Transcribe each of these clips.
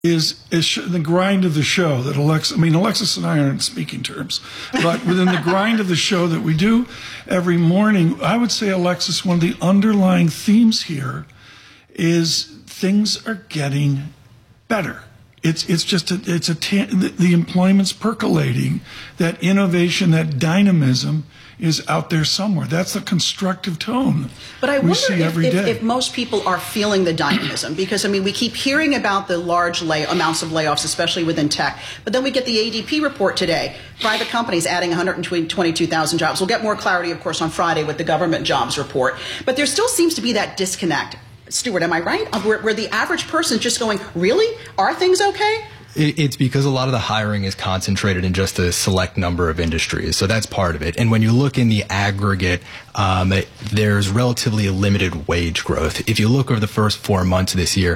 is the grind of the show that Alexis and I aren't speaking terms, but within the grind of the show that we do every morning, I would say, Alexis, one of the underlying themes here is things are getting better. The employment's percolating, that innovation, that dynamism is out there somewhere. That's the constructive tone but I we wonder see every day. If most people are feeling the dynamism, because, we keep hearing about the large amounts of layoffs, especially within tech, but then we get the ADP report today, private companies adding 122,000 jobs. We'll get more clarity, of course, on Friday with the government jobs report, but there still seems to be that disconnect. Stuart, am I right? Where the average person is just going, really? Are things okay? It's because a lot of the hiring is concentrated in just a select number of industries. So that's part of it. And when you look in the aggregate, there's relatively limited wage growth. If you look over the first 4 months of this year,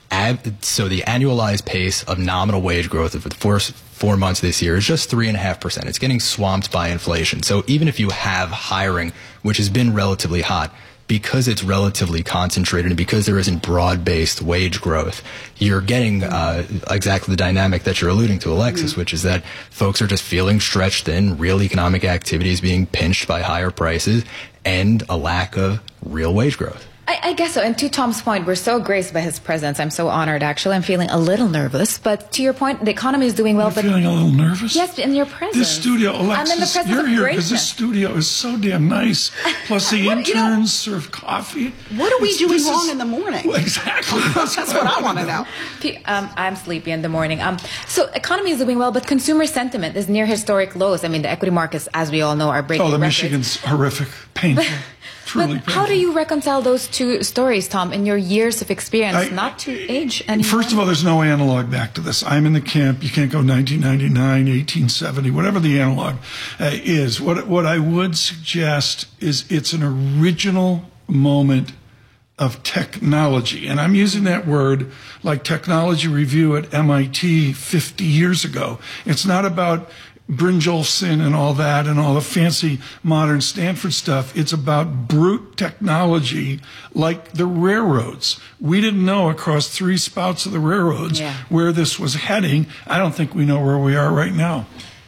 so the annualized pace of nominal wage growth of the first 4 months of this year is just 3.5%. It's getting swamped by inflation. So even if you have hiring, which has been relatively hot, because it's relatively concentrated and because there isn't broad-based wage growth, you're getting exactly the dynamic that you're alluding to, Alexis, which is that folks are just feeling stretched thin, real economic activity is being pinched by higher prices, and a lack of real wage growth. I guess so. And to Tom's point, we're so graced by his presence. I'm so honored, actually. I'm feeling a little nervous. But to your point, the economy is doing well. You're feeling a little nervous? Yes, in your presence. This studio, Alexis, you're here because this studio is so damn nice. Plus the interns serve coffee. What are we doing wrong in the morning? Well, exactly. That's what I want to know. I'm sleepy in the morning. So economy is doing well, but consumer sentiment is near historic lows. The equity markets, as we all know, are breaking records. Michigan's horrific, painful. But how do you reconcile those two stories, Tom, in your years of experience, not to age anymore? First of all, there's no analog back to this. I'm in the camp. You can't go 1999, 1870, whatever the analog is. What I would suggest is it's an original moment of technology. And I'm using that word like Technology Review at MIT 50 years ago. It's not about Brynjolfsson and all that and all the fancy modern Stanford stuff. It's about brute technology like the railroads. We didn't know across 3 spouts of the railroads where this was heading. I don't think we know where we are right now.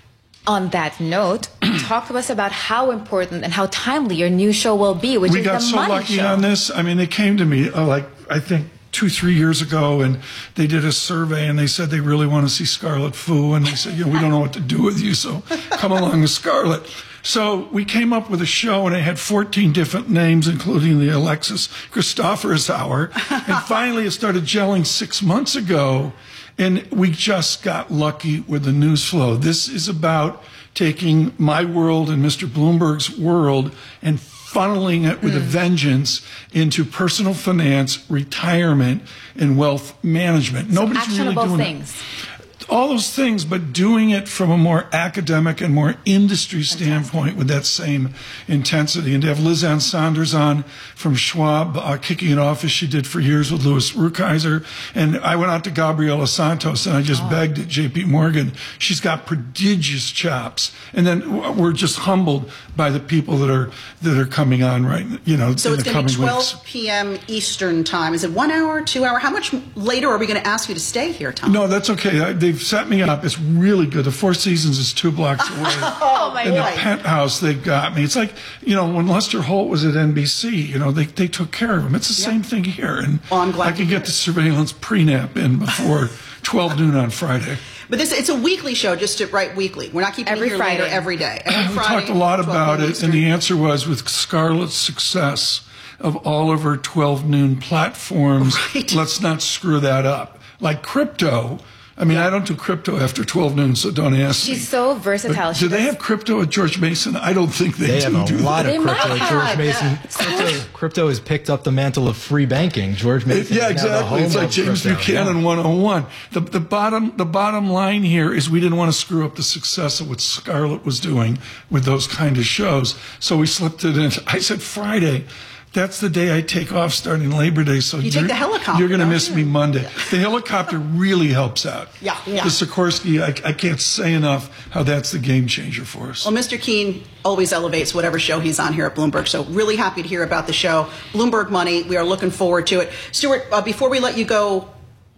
On that note, talk to us about how important and how timely your new show will be, which is the Money Show. We got so lucky on this. They came to me, I think 2-3 years ago, and they did a survey, and they said they really want to see Scarlet Fu, and they said, we don't know what to do with you, so come along with Scarlet. So we came up with a show, and it had 14 different names, including the Alexis Christophorus Hour, and finally it started gelling 6 months ago, and we just got lucky with the news flow. This is about taking my world and Mr. Bloomberg's world and funneling it with a vengeance into personal finance, retirement, and wealth management. Nobody's really doing things. All those things, but doing it from a more academic and more industry standpoint with that same intensity. And to have Liz Ann Saunders on from Schwab, kicking it off as she did for years with Louis Rukeyser. And I went out to Gabriela Santos and I just begged at JP Morgan. She's got prodigious chops. And then we're just humbled by the people that are coming on right, So it's going to be 12 p.m. Eastern time. Is it 1 hour, 2 hour? How much later are we going to ask you to stay here, Tom? No, that's okay. They've set me up. It's really good. The Four Seasons is 2 blocks away. In the penthouse, they've got me. It's like, when Lester Holt was at NBC, they took care of him. It's the same thing here. And I can get the surveillance pre-nap in before 12 noon on Friday. But it's a weekly show, just to write weekly. We're not keeping it here later every day. We talked a lot about it, and the answer was with Scarlett's success of all of her 12 noon platforms, let's not screw that up. Like crypto. I don't do crypto after 12 noon, so don't ask me. She's so versatile. Do they have crypto at George Mason? I don't think they do. They have a lot of crypto at George Mason. Yeah. Crypto has picked up the mantle of free banking. George Mason. Yeah, exactly. It's like James Buchanan 101. The bottom line here is we didn't want to screw up the success of what Scarlett was doing with those kind of shows, so we slipped it in. I said Friday. That's the day I take off starting Labor Day. So you take the helicopter. You're going to miss me Monday. Yeah. The helicopter really helps out. Yeah. The Sikorsky, I can't say enough how that's the game changer for us. Well, Mr. Keene always elevates whatever show he's on here at Bloomberg. So really happy to hear about the show. Bloomberg Money. We are looking forward to it. Stuart, before we let you go,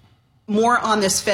more on this Fed